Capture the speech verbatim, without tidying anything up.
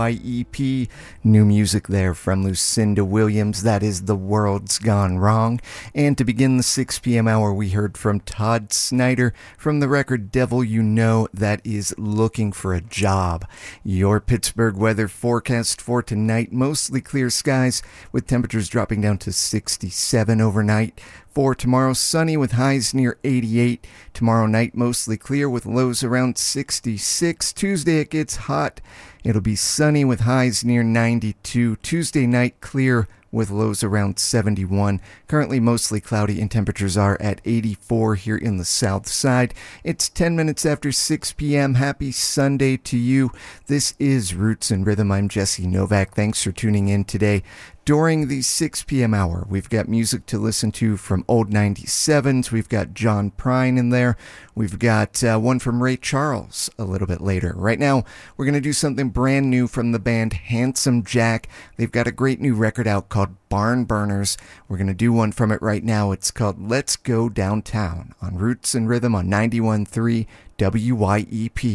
Y E P, new music there from Lucinda Williams, that is The World's Gone Wrong. And to begin the six p.m. hour, we heard from Todd Snyder from the record Devil You Know, that is Looking for a Job. Your Pittsburgh weather forecast for tonight, mostly clear skies with temperatures dropping down to sixty-seven overnight. For tomorrow, sunny with highs near eighty-eight. Tomorrow night, mostly clear with lows around sixty-six. Tuesday, it gets hot. It'll be sunny with highs near ninety-two. Tuesday night, clear with lows around seventy-one. Currently mostly cloudy and temperatures are at eighty-four here in the south side. It's ten minutes after six p.m. Happy Sunday to you. This is Roots and Rhythm. I'm Jesse Novak. Thanks for tuning in today. During the six p.m. hour, we've got music to listen to from Old ninety-sevens. We've got John Prine in there. We've got uh, one from Ray Charles a little bit later. Right now, we're going to do something brand new from the band Handsome Jack. They've got a great new record out called Barn Burners. We're going to do one from it right now. It's called Let's Go Downtown on Roots and Rhythm on ninety-one point three W Y E P.